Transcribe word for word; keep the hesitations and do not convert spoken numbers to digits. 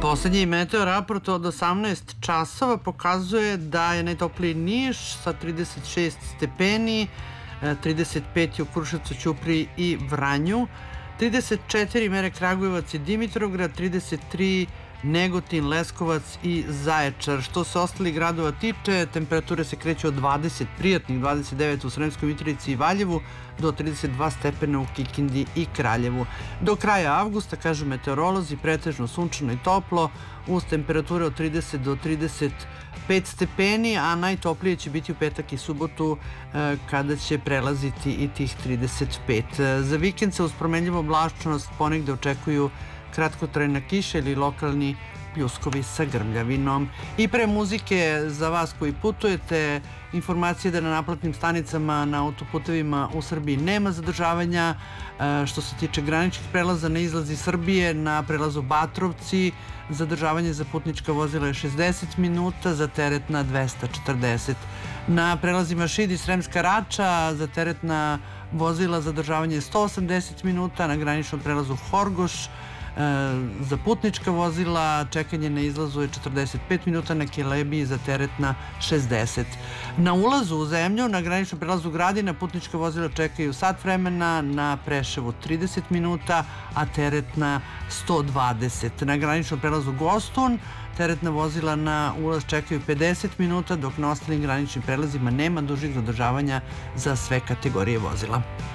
Poslednji meteo raport od osamnaest časova pokazuje da je najtopliji Niš sa trideset šest stepeni, trideset pet je u Kruševcu, Ćupriji i Vranju, trideset četiri mere Kragujevac i Dimitrovgrad, trideset tri Negotin, Leskovac i Zaječar. Što se ostalih gradova tiče, temperature se kreću od dvadeset prijatnih, dvadeset devet u Sremskoj Mitrovici i Valjevu, do trideset dva stepena u Kikindi i Kraljevu. Do kraja avgusta, kažu meteorolozi, pretežno sunčano i toplo, uz temperature od trideset do trideset pet stepeni, a najtoplije će biti u petak i subotu kada će prelaziti i tih trideset pet. Za vikend se uz promenljivu oblačnost ponegde očekuju kratkotrajna kiša ili lokalni pljuskovi sa grmljavinom. I pre muzike, za vas koji putujete, informacije da na naplatnim stanicama na autoputevima u Srbiji nema zadržavanja. Što se tiče graničnih prelaza na izlaz iz Srbije, na prelazu Batrovci zadržavanje za putnička vozila je šezdeset minuta, za teretna dvesta četrdeset. Na prelazima Šid i Sremska Rača za teretna vozila zadržavanje je sto osamdeset minuta, na graničnom prelazu Horgoš za putnička vozila čekanje na izlazu je četrdeset pet minuta, na Kelebiji za teretna šezdeset. Na ulazu u zemlju, na graničnom prelazu Gradina, putnička vozila čekaju sat vremena, na Preševu trideset minuta, a teretna sto dvadeset. Na graničnom prelazu Gostun, teretna vozila na ulaz čekaju pedeset minuta, dok na ostalim graničnim prelazima nema dužih zadržavanja za sve kategorije vozila.